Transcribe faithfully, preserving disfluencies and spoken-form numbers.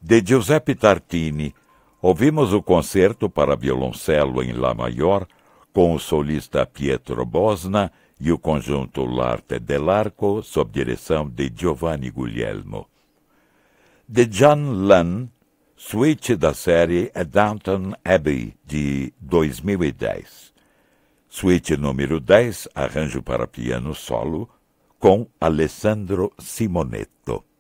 De Giuseppe Tartini, ouvimos o concerto para violoncelo em Lá maior, com o solista Pietro Bosna e o conjunto L'Arte dell'Arco, sob direção de Giovanni Guglielmo. De John Lunn, suíte da série A Downton Abbey, de dois mil e dez. Suíte número dez, arranjo para piano solo, com Alessandro Simonetto.